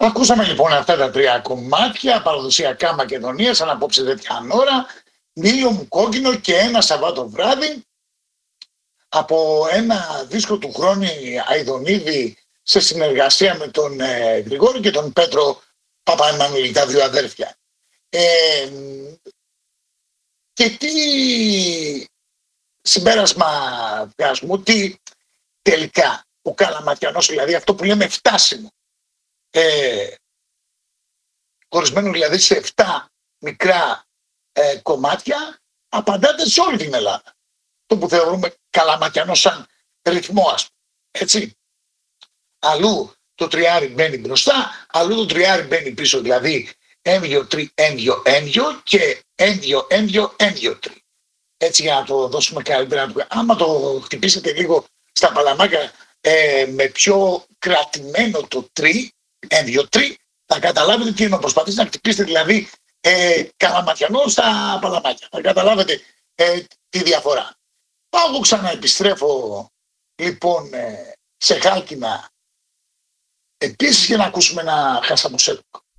Ακούσαμε λοιπόν αυτά τα τρία κομμάτια παραδοσιακά Μακεδονίας, σαν απόψε τέτοια ώρα, Μήλο μου κόκκινο και ένα Σαββάτο βράδυ, από ένα δίσκο του Χρόνη Αηδονίδη σε συνεργασία με τον Γρηγόρη και τον Πέτρο Παπα-Εμμανουήλ, τα δύο αδέρφια. Και τι συμπέρασμα βγάζουμε, ότι τελικά ο Καλαματιανός, δηλαδή αυτό που λέμε φτάσιμο, χωρισμένο δηλαδή σε 7 μικρά κομμάτια, απαντάται σε όλη την Ελλάδα. Το που θεωρούμε Καλαματιανό σαν ρυθμό, ας πούμε. Έτσι. Αλλού το τριάρι μπαίνει μπροστά, αλλού το τριάρι μπαίνει πίσω, δηλαδή 1-2-3, 1-2-1-2 και 1-2-1-2-1-2-3. Έτσι, για να το δώσουμε καλύτερα. Άμα το χτυπήσετε λίγο στα παλαμάκια με πιο κρατημένο το 1-2-3, θα καταλάβετε τι εννοώ. Προσπαθείτε να χτυπήσετε δηλαδή Καλαματιανό στα παλαμάκια. Θα καταλάβετε τη διαφορά. Πάω ξαναεπιστρέφω λοιπόν σε Χάλκινα επίσης για να ακούσουμε ένα Χασαποσέλκο.